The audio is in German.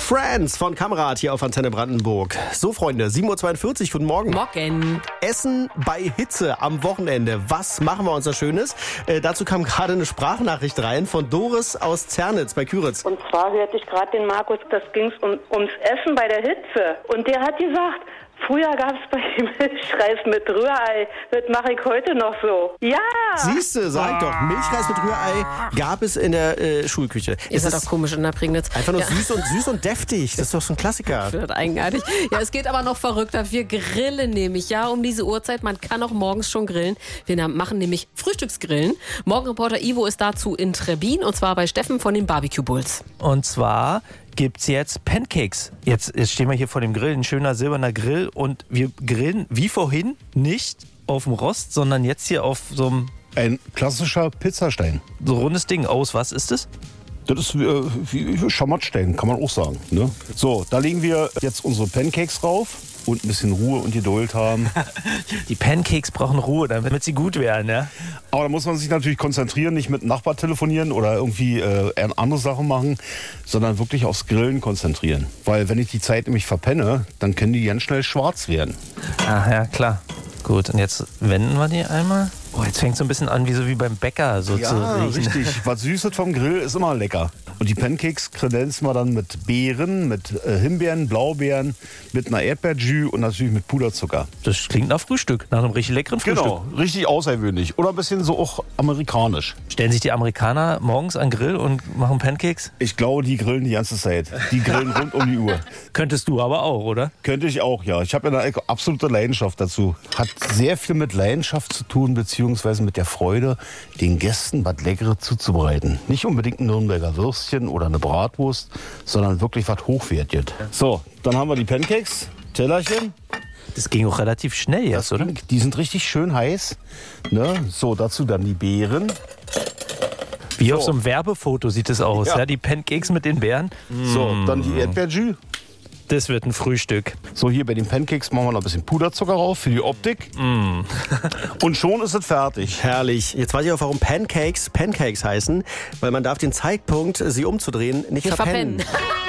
Friends von Kamerad hier auf Antenne Brandenburg. So, Freunde, 7.42 Uhr, guten Morgen. Morgen. Essen bei Hitze am Wochenende. Was machen wir uns da Schönes? Dazu kam gerade eine Sprachnachricht rein von Doris aus Zernitz bei Küritz. Und zwar hörte ich gerade den Markus, das ging ums Essen bei der Hitze. Und der hat gesagt, früher gab es bei ihm Milchreis mit Rührei. Das mache ich heute noch so. Ja! Siehste, sag doch, Milchreis mit Rührei gab es in der Schulküche. Ihr seid doch komisch in der Prignitz. Einfach nur süß und deftig. Das ist doch so ein Klassiker. Das ist eigenartig. Ja, es geht aber noch verrückter. Wir grillen nämlich, ja, um diese Uhrzeit. Man kann auch morgens schon grillen. Wir machen nämlich Frühstücksgrillen. Morgenreporter Ivo ist dazu in Trebbin und zwar bei Steffen von den Barbecue Bulls. Und zwar gibt's jetzt Pancakes. Jetzt stehen wir hier vor dem Grill, ein schöner silberner Grill und wir grillen wie vorhin nicht auf dem Rost, sondern jetzt hier auf so einem ein klassischer Pizzastein. so rundes Ding aus. Was ist das? Das ist wie Schamatstein, kann man auch sagen. Ne? So, da legen wir jetzt unsere Pancakes drauf und ein bisschen Ruhe und Geduld haben. Die Pancakes brauchen Ruhe, damit sie gut werden, ja? Aber da muss man sich natürlich konzentrieren, nicht mit dem Nachbar telefonieren oder irgendwie andere Sachen machen, sondern wirklich aufs Grillen konzentrieren. Weil wenn ich die Zeit nämlich verpenne, dann können die ganz schnell schwarz werden. Ach ja, klar. Gut, und jetzt wenden wir die einmal. Oh, jetzt fängt es so ein bisschen an wie beim Bäcker so zu riechen. Richtig. Was Süßes vom Grill ist immer lecker. Und die Pancakes kredenzen wir dann mit Beeren, mit Himbeeren, Blaubeeren, mit einer Erdbeerjus und natürlich mit Puderzucker. Das klingt nach Frühstück, nach einem richtig leckeren Frühstück. Genau, richtig außergewöhnlich. Oder ein bisschen so auch amerikanisch. Stellen sich die Amerikaner morgens an den Grill und machen Pancakes? Ich glaube, die grillen die ganze Zeit. Die grillen rund um die Uhr. Könntest du aber auch, oder? Könnte ich auch, ja. Ich habe ja eine absolute Leidenschaft dazu. Hat sehr viel mit Leidenschaft zu tun, beziehungsweise mit der Freude, den Gästen was Leckeres zuzubereiten. Nicht unbedingt ein Nürnberger Würstchen oder eine Bratwurst, sondern wirklich was Hochwertiges. So, dann haben wir die Pancakes, Tellerchen. Das ging auch relativ schnell jetzt, oder? Die sind richtig schön heiß. Ne? So, dazu dann die Beeren. Wie auf so einem Werbefoto sieht es aus, ja. Die Pancakes mit den Beeren. So, dann die Erdbeerjus. Das wird ein Frühstück. So, hier bei den Pancakes machen wir noch ein bisschen Puderzucker drauf für die Optik. Und schon ist es fertig. Herrlich. Jetzt weiß ich auch, warum Pancakes heißen, weil man darf den Zeitpunkt, sie umzudrehen, nicht verpennen.